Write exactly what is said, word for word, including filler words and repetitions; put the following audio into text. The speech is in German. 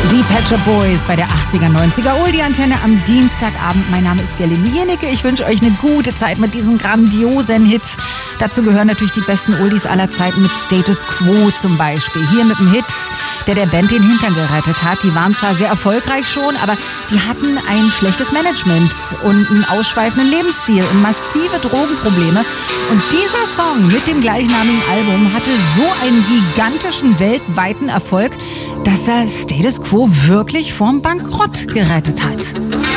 Die Pet Shop Boys bei der achtziger, neunziger Oldie-Antenne am Dienstagabend. Mein Name ist Gerlinde Jennecke. Ich wünsche euch eine gute Zeit mit diesen grandiosen Hits. Dazu gehören natürlich die besten Oldies aller Zeiten mit Status Quo zum Beispiel. Hier mit dem Hit, der der Band den Hintern gerettet hat. Die waren zwar sehr erfolgreich schon, aber die hatten ein schlechtes Management und einen ausschweifenden Lebensstil und massive Drogenprobleme. Und dieser Song mit dem gleichnamigen Album hatte so einen gigantischen weltweiten Erfolg, dass er Status Quo wirklich vorm Bankrott gerettet hat.